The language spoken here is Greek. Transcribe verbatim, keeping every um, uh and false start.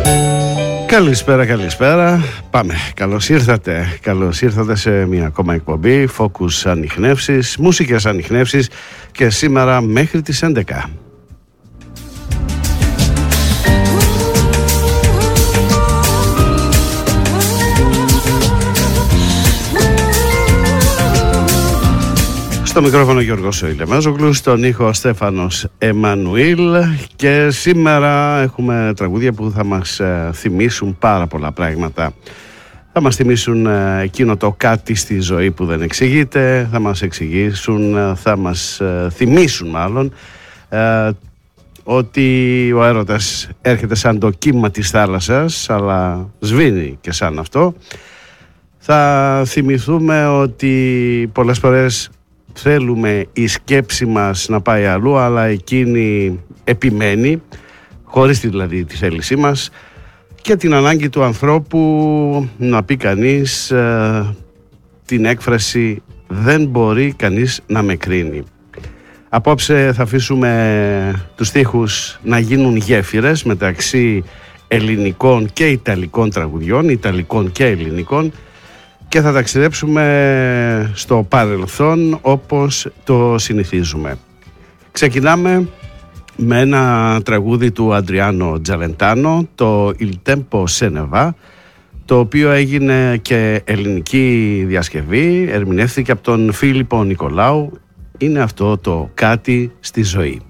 Καλησπέρα, καλησπέρα. Πάμε. Καλώς ήρθατε. Καλώς ήρθατε σε μια ακόμα εκπομπή Focus Ανιχνεύσεις, μουσικές ανιχνεύσεις, και σήμερα μέχρι τις έντεκα. Στο μικρόφωνο Γιώργος ο Ηλεμέζογλους, στον ήχο Στέφανος Εμμανουήλ, και σήμερα έχουμε τραγούδια που θα μας ε, θυμίσουν πάρα πολλά πράγματα. Θα μας θυμίσουν ε, εκείνο το κάτι στη ζωή που δεν εξηγείται, θα μας εξηγήσουν, ε, θα μας ε, θυμίσουν μάλλον ε, ότι ο έρωτας έρχεται σαν το κύμα της θάλασσας, αλλά σβήνει και σαν αυτό. Θα θυμηθούμε ότι πολλές φορές θέλουμε η σκέψη μας να πάει αλλού, αλλά εκείνη επιμένει, χωρίς δηλαδή τη θέλησή μας, και την ανάγκη του ανθρώπου να πει κανείς ε, την έκφραση «δεν μπορεί κανείς να με κρίνει». Απόψε θα αφήσουμε τους στίχους να γίνουν γέφυρες μεταξύ ελληνικών και ιταλικών τραγουδιών, ιταλικών και ελληνικών, και θα ταξιδέψουμε στο παρελθόν όπως το συνηθίζουμε. Ξεκινάμε με ένα τραγούδι του Αντριάνο Τζαλεντάνο, το Il Tempo Se Ne Va, το οποίο έγινε και ελληνική διασκευή, ερμηνεύθηκε από τον Φίλιππο Νικολάου. Είναι αυτό το «Κάτι στη ζωή».